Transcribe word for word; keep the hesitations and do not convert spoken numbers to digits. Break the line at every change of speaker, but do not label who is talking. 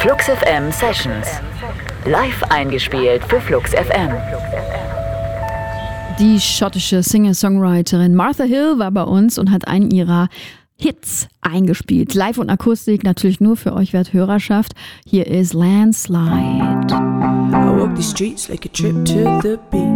Flux F M Sessions. Live eingespielt für Flux F M.
Die schottische Singer-Songwriterin Martha Hill war bei uns und hat einen ihrer Hits eingespielt. Live und Akustik, natürlich nur für euch Werthörerschaft. Hier ist Landslide.
I walk the streets like a trip to the beach.